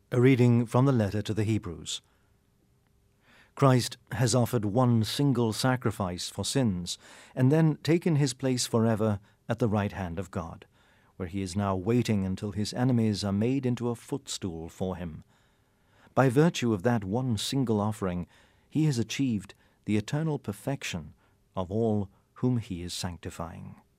A reading from the letter to the Hebrews. Christ has offered one single sacrifice for sins, and then taken his place forever at the right hand of God, where he is now waiting until his enemies are made into a footstool for him. By virtue of that one single offering, he has achieved the eternal perfection of all whom he is sanctifying.